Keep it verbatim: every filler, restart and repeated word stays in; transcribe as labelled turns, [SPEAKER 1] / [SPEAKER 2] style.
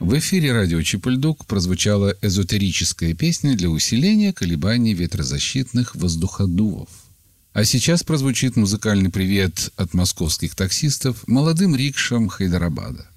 [SPEAKER 1] В эфире радио Чипульдук прозвучала эзотерическая песня для усиления колебаний ветрозащитных воздуходувов. А сейчас прозвучит музыкальный привет от московских таксистов молодым рикшам Хайдарабада.